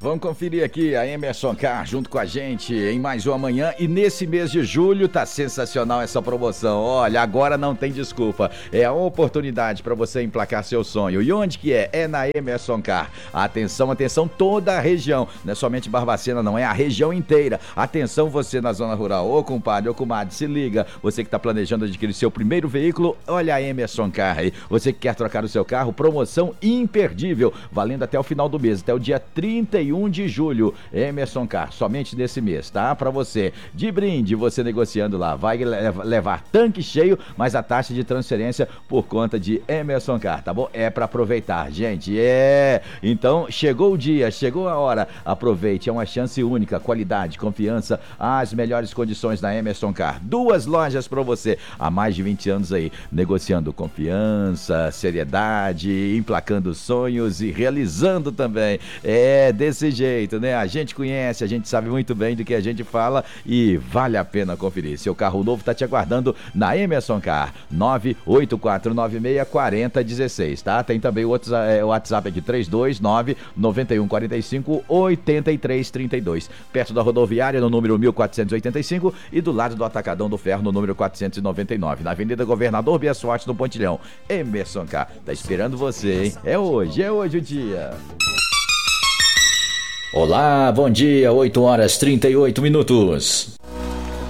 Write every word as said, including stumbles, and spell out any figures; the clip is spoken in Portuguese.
Vamos conferir aqui a Emerson Car junto com a gente em mais uma manhã. E nesse mês de julho tá sensacional essa promoção. Olha, agora não tem desculpa. É a oportunidade para você emplacar seu sonho. E onde que é? É na Emerson Car. Atenção, atenção, toda a região. Não é somente Barbacena, não. É a região inteira. Atenção você na zona rural. Ô compadre, ô comadre, se liga. Você que tá planejando adquirir seu primeiro veículo, olha a Emerson Car aí. Você que quer trocar o seu carro, promoção imperdível. Valendo até o final do mês, até o dia trinta e um de julho. Emerson Car, somente nesse mês, tá? Pra você, de brinde, você negociando lá, vai levar tanque cheio, mas a taxa de transferência por conta de Emerson Car, tá bom? É pra aproveitar, gente, é! Então, chegou o dia, chegou a hora, aproveite, é uma chance única, qualidade, confiança, as melhores condições na Emerson Car. Duas lojas pra você, há mais de vinte anos aí, negociando confiança, seriedade, emplacando sonhos e realizando também. É desse jeito, né? A gente conhece, a gente sabe muito bem do que a gente fala e vale a pena conferir. Seu carro novo tá te aguardando na Emerson Car, nove oito quatro nove seis quatro zero um seis, tá? Tem também o WhatsApp aqui, três dois nove, nove um quatro cinco, oito três três dois, perto da rodoviária no número mil quatrocentos e oitenta e cinco e do lado do Atacadão do Ferro no número quatrocentos e noventa e nove, na Avenida Governador Bia Soares, no Pontilhão. Emerson Car, tá esperando você, hein? É hoje, é hoje o dia. Olá, bom dia, oito horas e trinta e oito minutos.